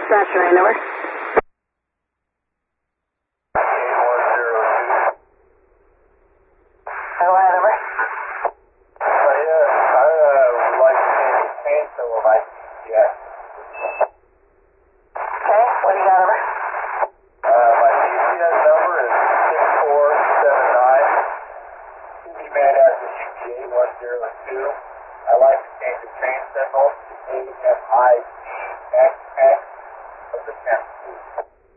dispatch train over. Go ahead, over. I would like to change the chain so will I yes. Okay, what do you got, over? My GPS number is 6479. Email address is UPA102. I like to change the train symbol to AMICXX of the 10th.